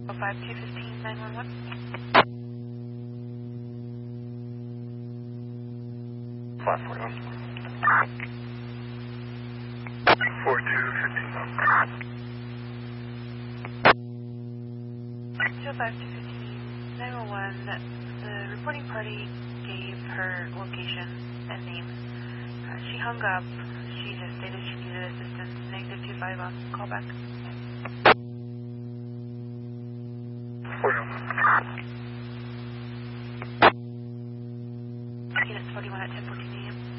215 911. 541. 4215. 215 911. The reporting party gave her location and name. She hung up. She just stated she needed assistance. -25 on callback. 41.